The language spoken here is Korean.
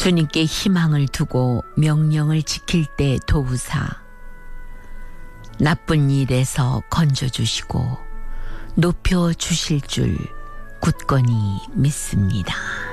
주님께 희망을 두고 명령을 지킬 때 도우사 나쁜 일에서 건져주시고 높여주실 줄 굳건히 믿습니다.